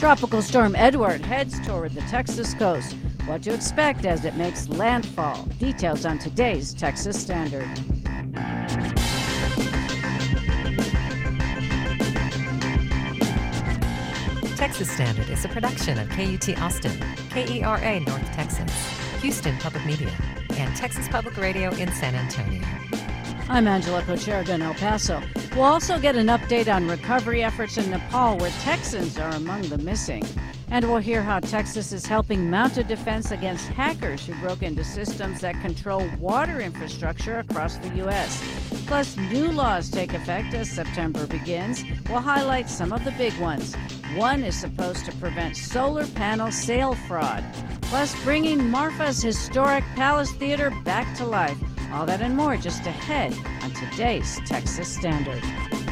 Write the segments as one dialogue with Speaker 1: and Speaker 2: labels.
Speaker 1: Tropical storm Edward heads toward the Texas coast. What to expect as it makes landfall. Details on today's Texas Standard.
Speaker 2: Texas Standard is a production of KUT Austin, KERA North Texas, Houston Public Media, and Texas Public Radio in San Antonio.
Speaker 1: I'm Angela Cocherga in El Paso. We'll also get an update on recovery efforts in Nepal, where Texans are among the missing. And we'll hear how Texas is helping mount a defense against hackers who broke into systems that control water infrastructure across the U.S. Plus, new laws take effect as September begins. We'll highlight some of the big ones. One is supposed to prevent solar panel sale fraud. Plus, bringing Marfa's historic Palace Theater back to life. All that and more just ahead on today's Texas Standard.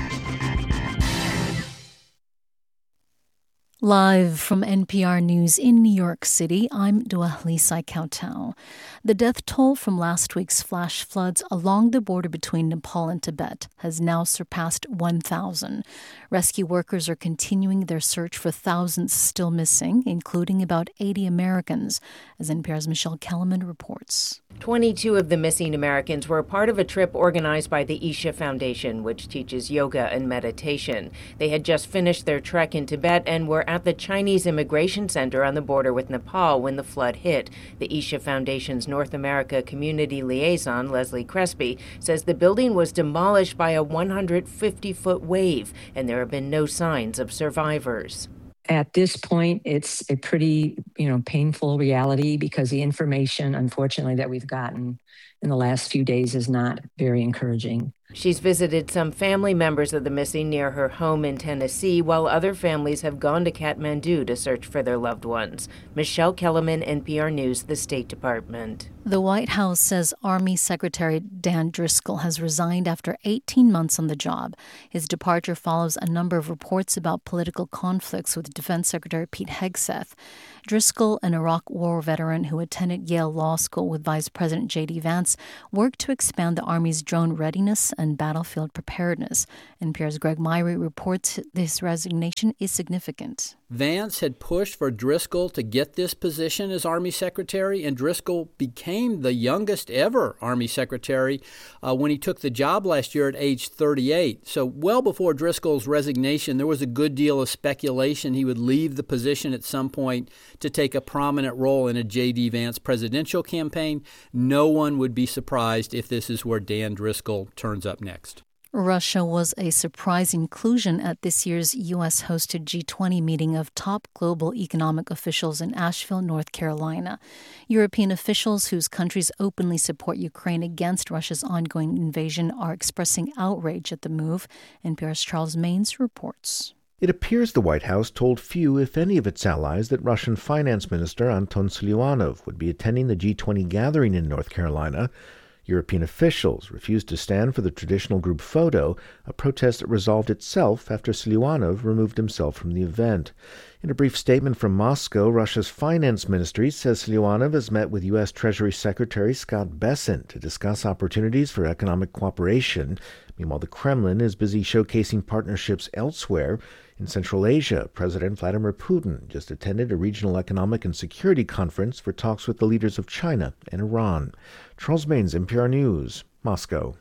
Speaker 3: Live from NPR News in New York City, I'm Dua Lisai Kautau. The death toll from last week's flash floods along the border between Nepal and Tibet has now surpassed 1,000. Rescue workers are continuing their search for thousands still missing, including about 80 Americans, as NPR's Michelle Kellerman reports.
Speaker 4: 22 of the missing Americans were part of a trip organized by the Isha Foundation, which teaches yoga and meditation. They had just finished their trek in Tibet and were at the Chinese Immigration Center on the border with Nepal when the flood hit. The Isha Foundation's North America Community Liaison, Leslie Crespi, says the building was demolished by a 150-foot wave, and there have been no signs of survivors.
Speaker 5: At this point, it's a pretty, painful reality because the information, unfortunately, that we've gotten in the last few days is not very encouraging.
Speaker 4: She's visited some family members of the missing near her home in Tennessee, while other families have gone to Kathmandu to search for their loved ones. Michelle Kellerman, NPR News, the State Department.
Speaker 3: The White House says Army Secretary Dan Driscoll has resigned after 18 months on the job. His departure follows a number of reports about political conflicts with Defense Secretary Pete Hegseth. Driscoll, an Iraq War veteran who attended Yale Law School with Vice President J.D. Vance, worked to expand the Army's drone readiness and battlefield preparedness. NPR's Greg Myrie reports this resignation is significant.
Speaker 6: Vance had pushed for Driscoll to get this position as Army Secretary, and Driscoll became the youngest ever Army Secretary when he took the job last year at age 38. So well before Driscoll's resignation, there was a good deal of speculation he would leave the position at some point to take a prominent role in a J.D. Vance presidential campaign. No one would be surprised if this is where Dan Driscoll turns up next.
Speaker 3: Russia was a surprise inclusion at this year's U.S.-hosted G20 meeting of top global economic officials in Asheville, North Carolina. European officials whose countries openly support Ukraine against Russia's ongoing invasion are expressing outrage at the move. NPR's Charles Maines reports.
Speaker 7: It appears the White House told few, if any, of its allies that Russian Finance Minister Anton Siluanov would be attending the G20 gathering in North Carolina. European officials refused to stand for the traditional group photo, a protest that resolved itself after Siluanov removed himself from the event. In a brief statement from Moscow, Russia's finance ministry says Siluanov has met with U.S. Treasury Secretary Scott Bessent to discuss opportunities for economic cooperation. Meanwhile, the Kremlin is busy showcasing partnerships elsewhere. In Central Asia, President Vladimir Putin just attended a regional economic and security conference for talks with the leaders of China and Iran. Charles Maines, NPR News, Moscow.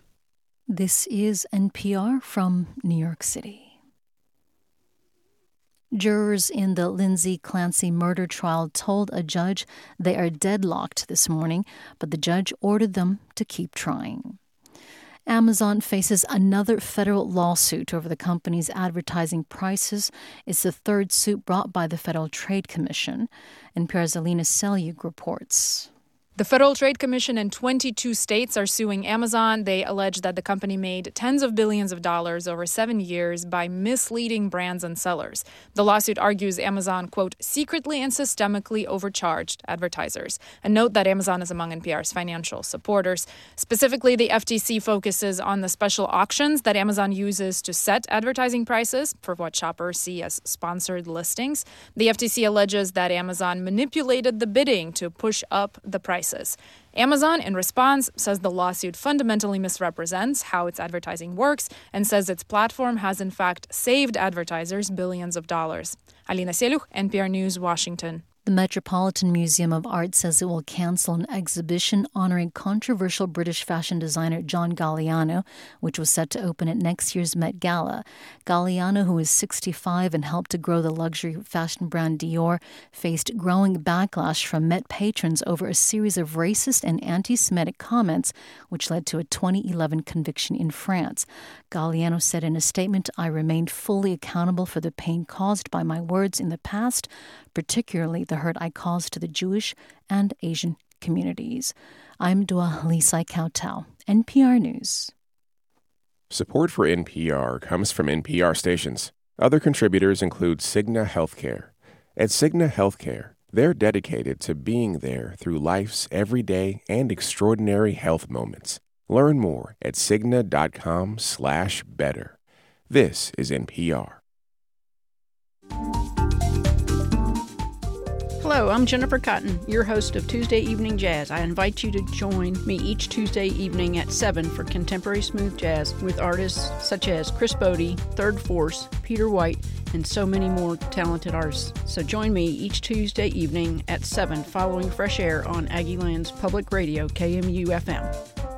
Speaker 3: This is NPR from New York City. Jurors in the Lindsay Clancy murder trial told a judge they are deadlocked this morning, but the judge ordered them to keep trying. Amazon faces another federal lawsuit over the company's advertising prices. It's the third suit brought by the Federal Trade Commission. NPR's Alina Selyuk reports.
Speaker 8: The Federal Trade Commission in 22 states are suing Amazon. They allege that the company made tens of billions of dollars over 7 years by misleading brands and sellers. The lawsuit argues Amazon, quote, secretly and systemically overcharged advertisers. And note that Amazon is among NPR's financial supporters. Specifically, the FTC focuses on the special auctions that Amazon uses to set advertising prices for what shoppers see as sponsored listings. The FTC alleges that Amazon manipulated the bidding to push up the prices prices. Amazon, in response, says the lawsuit fundamentally misrepresents how its advertising works and says its platform has in fact saved advertisers billions of dollars. Alina Seluch, NPR News, Washington.
Speaker 3: The Metropolitan Museum of Art says it will cancel an exhibition honoring controversial British fashion designer John Galliano, which was set to open at next year's Met Gala. Galliano, who is 65 and helped to grow the luxury fashion brand Dior, faced growing backlash from Met patrons over a series of racist and anti-Semitic comments, which led to a 2011 conviction in France. Galliano said in a statement, "I remained fully accountable for the pain caused by my words in the past, particularly the hurt I caused to the Jewish and Asian communities." I'm Dua Lisai Kautal, NPR News.
Speaker 9: Support for NPR comes from NPR stations. Other contributors include Cigna Healthcare. At Cigna Healthcare, they're dedicated to being there through life's everyday and extraordinary health moments. Learn more at Cigna.com/better. This is NPR.
Speaker 10: Hello, I'm Jennifer Cotton, your host of Tuesday Evening Jazz. I invite you to join me each Tuesday evening at 7 for contemporary smooth jazz with artists such as Chris Bodie, Third Force, Peter White, and so many more talented artists. So join me each Tuesday evening at 7 following Fresh Air on Aggieland's Public Radio, KMU-FM.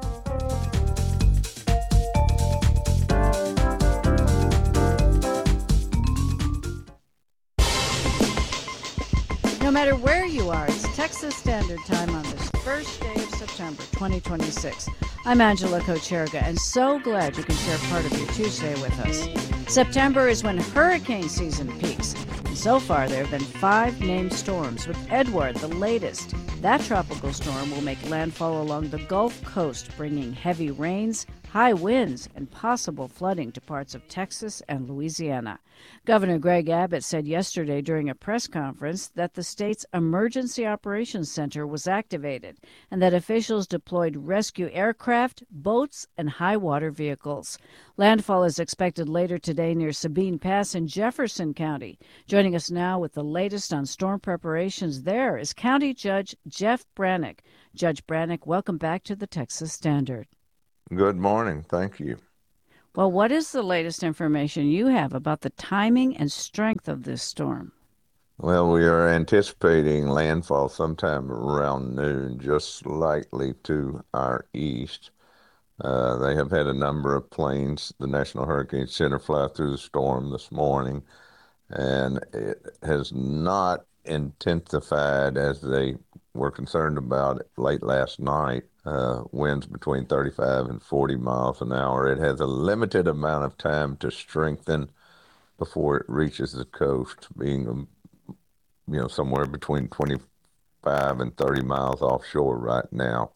Speaker 1: No matter where you are, it's Texas Standard Time on this first day of September 2026. I'm Angela Kocherga, and so glad you can share part of your Tuesday with us. September is when hurricane season peaks, and so far there have been 5 named storms, with Edward the latest. That tropical storm will make landfall along the Gulf Coast, bringing heavy rains, high winds, and possible flooding to parts of Texas and Louisiana. Governor Greg Abbott said yesterday during a press conference that the state's Emergency Operations Center was activated and that officials deployed rescue aircraft, boats, and high-water vehicles. Landfall is expected later today near Sabine Pass in Jefferson County. Joining us now with the latest on storm preparations there is County Judge Jeff Brannick. Judge Brannick, welcome back to the Texas Standard.
Speaker 11: Good morning. Thank you.
Speaker 1: Well, what is the latest information you have about the timing and strength of this storm?
Speaker 11: Well, we are anticipating landfall sometime around noon, just slightly to our east. They have had a number of planes, the National Hurricane Center, fly through the storm this morning, and it has not intensified as they were concerned about late last night. Winds between 35 and 40 miles an hour. It has a limited amount of time to strengthen before it reaches the coast, being somewhere between 25 and 30 miles offshore right now.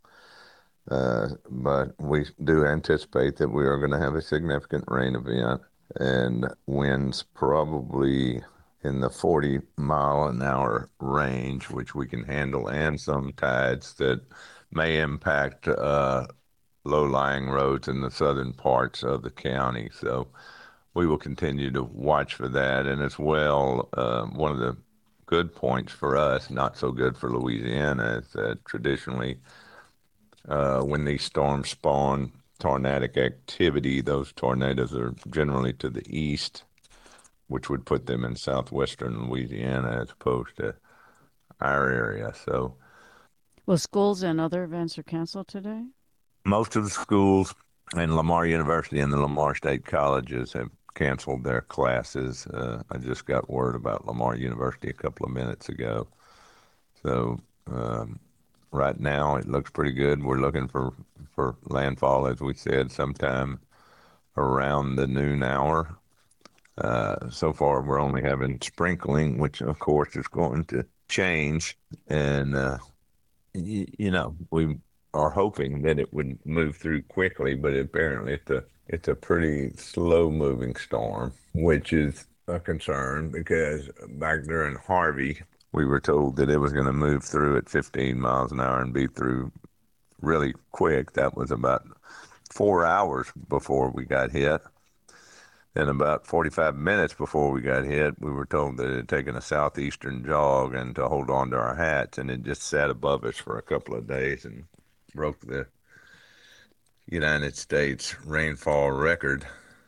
Speaker 11: But we do anticipate that we are going to have a significant rain event and winds probably in the 40 mile an hour range, which we can handle, and some tides that may impact low-lying roads in the southern parts of the county. So we will continue to watch for that. And as well, one of the good points for us, not so good for Louisiana, is that traditionally when these storms spawn tornadic activity, those tornadoes are generally to the east, which would put them in southwestern Louisiana as opposed to our area. So,
Speaker 1: well, schools and other events are canceled today?
Speaker 11: Most of the schools and Lamar University and the Lamar State Colleges have canceled their classes. I just got word about Lamar University a couple of minutes ago. So right now it looks pretty good. We're looking for landfall, as we said, sometime around the noon hour. So far we're only having sprinkling, which of course is going to change. And we are hoping that it would move through quickly, but apparently it's a pretty slow-moving storm, which is a concern because back during Harvey, we were told that it was going to move through at 15 miles an hour and be through really quick. That was about 4 hours before we got hit. Then about 45 minutes before we got hit, we were told that it had taken a southeastern jog and to hold on to our hats, and it just sat above us for a couple of days and broke the United States rainfall record.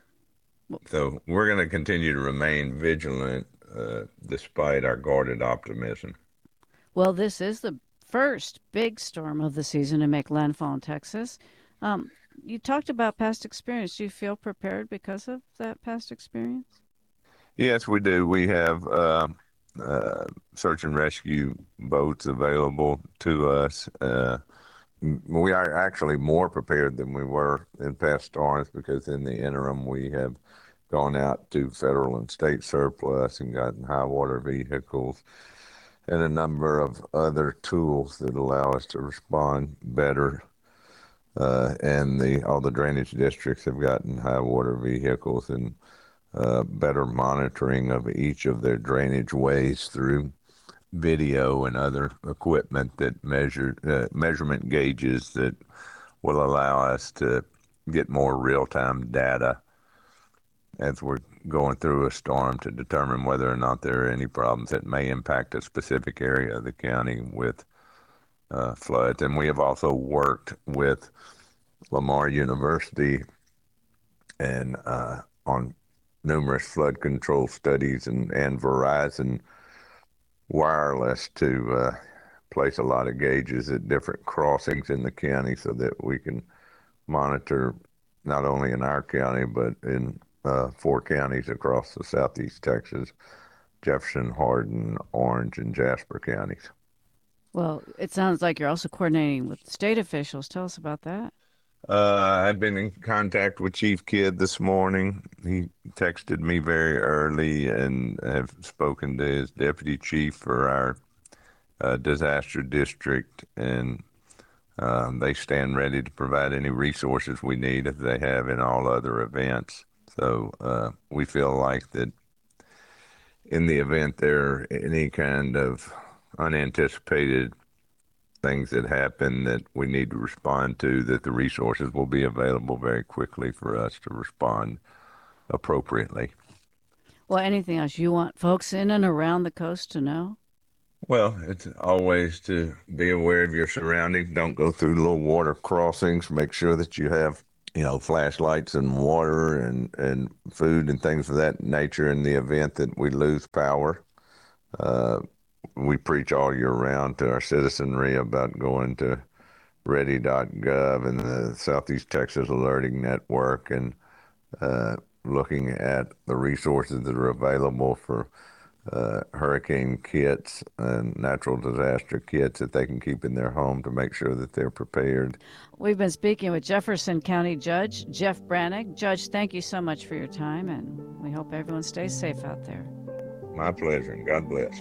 Speaker 11: So we're going to continue to remain vigilant despite our guarded optimism.
Speaker 1: Well, this is the first big storm of the season to make landfall in Texas. You talked about past experience. Do you feel prepared because of that past experience?
Speaker 11: Yes, we do. We have search and rescue boats available to us. We are actually more prepared than we were in past storms because in the interim we have gone out to federal and state surplus and gotten high water vehicles and a number of other tools that allow us to respond better. And all the drainage districts have gotten high water vehicles and better monitoring of each of their drainage ways through video and other equipment that measurement gauges that will allow us to get more real-time data as we're going through a storm to determine whether or not there are any problems that may impact a specific area of the county with floods. And we have also worked with Lamar University and on numerous flood control studies and Verizon Wireless to place a lot of gauges at different crossings in the county so that we can monitor not only in our county but in 4 counties across the southeast Texas, Jefferson, Hardin, Orange, and Jasper counties.
Speaker 1: Well, it sounds like you're also coordinating with state officials. Tell us about that.
Speaker 11: I've been in contact with Chief Kidd this morning. He texted me very early and have spoken to his deputy chief for our disaster district, and they stand ready to provide any resources we need as they have in all other events. So we feel like that in the event there are any kind of unanticipated things that happen that we need to respond to, that the resources will be available very quickly for us to respond appropriately.
Speaker 1: Well, anything else you want folks in and around the coast to know?
Speaker 11: Well, it's always to be aware of your surroundings. Don't go through little water crossings. Make sure that you have, flashlights and water and food and things of that nature in the event that we lose power. We preach all year round to our citizenry about going to ready.gov and the Southeast Texas Alerting Network and looking at the resources that are available for hurricane kits and natural disaster kits that they can keep in their home to make sure that they're prepared.
Speaker 1: We've been speaking with Jefferson County Judge Jeff Brannick. Judge, thank you so much for your time, and we hope everyone stays safe out there.
Speaker 11: My pleasure, and God bless.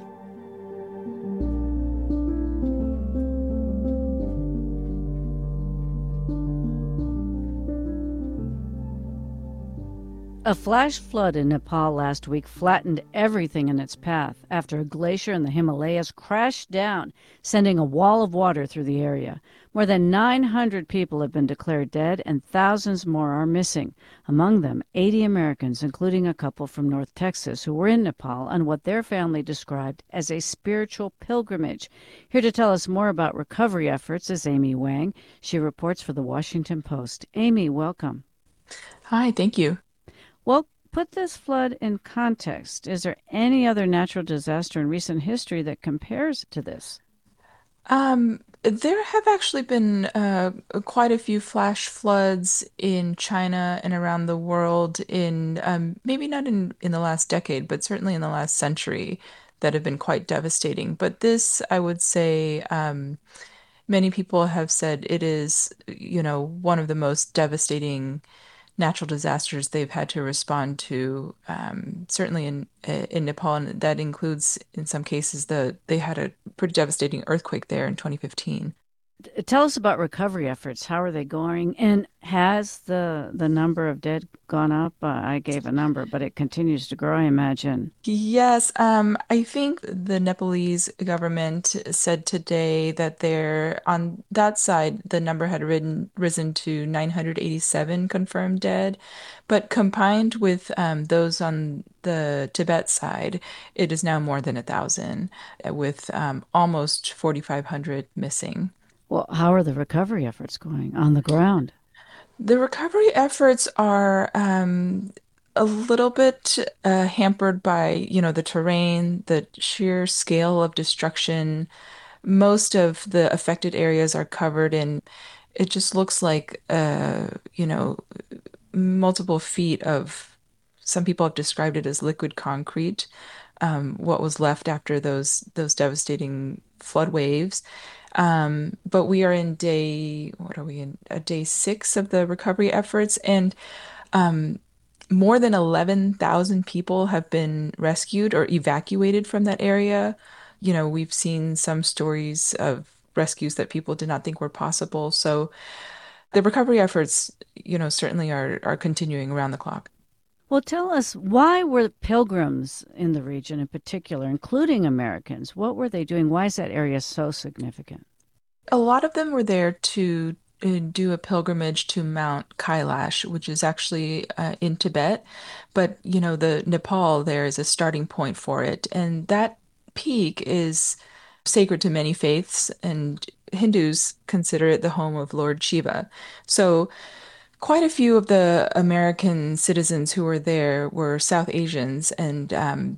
Speaker 1: A flash flood in Nepal last week flattened everything in its path after a glacier in the Himalayas crashed down, sending a wall of water through the area. More than 900 people have been declared dead and thousands more are missing. Among them, 80 Americans, including a couple from North Texas who were in Nepal on what their family described as a spiritual pilgrimage. Here to tell us more about recovery efforts is Amy Wang. She reports for The Washington Post. Amy, welcome.
Speaker 12: Hi, thank you.
Speaker 1: Well, put this flood in context. Is there any other natural disaster in recent history that compares to this?
Speaker 12: There have actually been quite a few flash floods in China and around the world in maybe not in the last decade, but certainly in the last century that have been quite devastating. But this, I would say, many people have said it is, one of the most devastating natural disasters they've had to respond to, certainly in Nepal, and that includes, in some cases, they had a pretty devastating earthquake there in 2015.
Speaker 1: Tell us about recovery efforts. How are they going? And has the number of dead gone up? I gave a number, but it continues to grow, I imagine.
Speaker 12: Yes, I think the Nepalese government said today that on that side, the number had risen to 987 confirmed dead. But combined with those on the Tibet side, it is now more than 1,000, with almost 4,500 missing.
Speaker 1: Well, how are the recovery efforts going on the ground?
Speaker 12: The recovery efforts are a little bit hampered by, the terrain, the sheer scale of destruction. Most of the affected areas are covered in, it just looks like, multiple feet of, some people have described it as liquid concrete, what was left after those devastating flood waves. But we are in day 6 of the recovery efforts, and more than 11,000 people have been rescued or evacuated from that area. We've seen some stories of rescues that people did not think were possible. So the recovery efforts, certainly are continuing around the clock.
Speaker 1: Well, tell us, why were pilgrims in the region in particular, including Americans, what were they doing? Why is that area so significant?
Speaker 12: A lot of them were there to do a pilgrimage to Mount Kailash, which is actually in Tibet. But, the Nepal there is a starting point for it. And that peak is sacred to many faiths, and Hindus consider it the home of Lord Shiva. So quite a few of the American citizens who were there were South Asians, and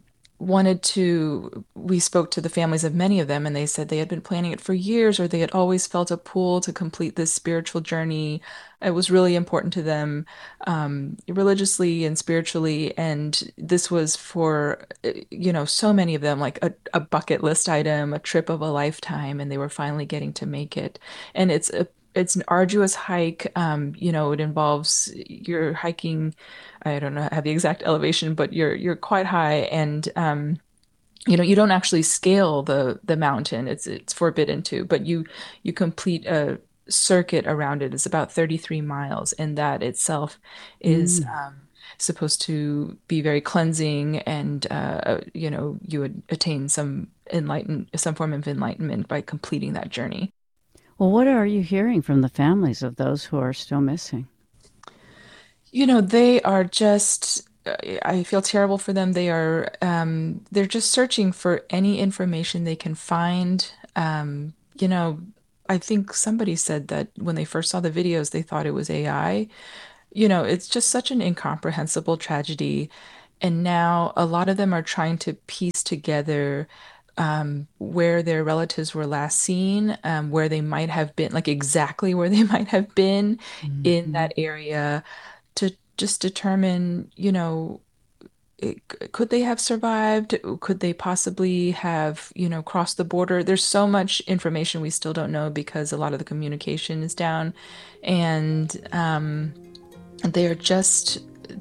Speaker 12: we spoke to the families of many of them, and they said they had been planning it for years, or they had always felt a pull to complete this spiritual journey. It was really important to them, religiously and spiritually, and this was for, so many of them, like a bucket list item, a trip of a lifetime, and they were finally getting to make it. And it's an arduous hike. It involves, you're hiking, I don't know, have the exact elevation, but you're quite high, and you don't actually scale the mountain. It's forbidden to, but you complete a circuit around it. It's about 33 miles, and that itself is supposed to be very cleansing, and you would attain some form of enlightenment by completing that journey.
Speaker 1: Well, what are you hearing from the families of those who are still missing?
Speaker 12: They are just, I feel terrible for them. They're just searching for any information they can find. I think somebody said that when they first saw the videos, they thought it was AI. It's just such an incomprehensible tragedy. And now a lot of them are trying to piece together where their relatives were last seen, where they might have been, like exactly where they might have been in that area, to just determine, could they have survived? Could they possibly have, crossed the border? There's so much information we still don't know because a lot of the communication is down, and they're just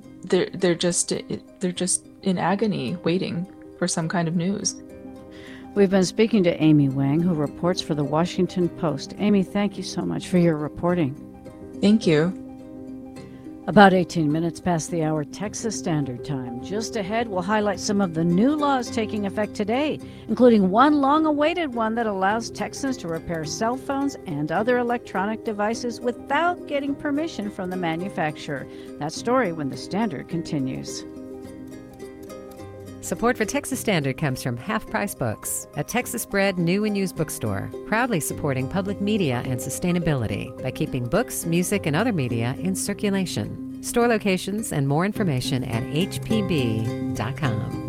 Speaker 12: in agony, waiting for some kind of news.
Speaker 1: We've been speaking to Amy Wang, who reports for the Washington Post. Amy, thank you so much for your reporting.
Speaker 12: Thank you.
Speaker 1: About 18 minutes past the hour, Texas Standard Time. Just ahead, we'll highlight some of the new laws taking effect today, including one long-awaited one that allows Texans to repair cell phones and other electronic devices without getting permission from the manufacturer. That story when the Standard continues.
Speaker 2: Support for Texas Standard comes from Half Price Books, a Texas-bred new and used bookstore, proudly supporting public media and sustainability by keeping books, music, and other media in circulation. Store locations and more information at hpb.com.